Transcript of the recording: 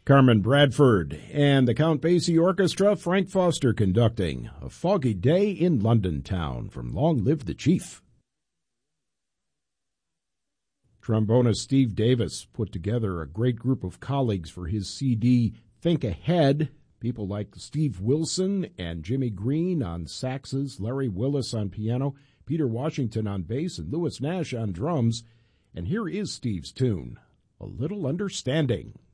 Carmen Bradford and the Count Basie Orchestra, Frank Foster conducting A Foggy Day in London Town from Long Live the Chief. Trombonist Steve Davis put together a great group of colleagues for his CD Think Ahead. People like Steve Wilson and Jimmy Green on saxes, Larry Willis on piano, Peter Washington on bass, and Louis Nash on drums. And here is Steve's tune, A Little Understanding.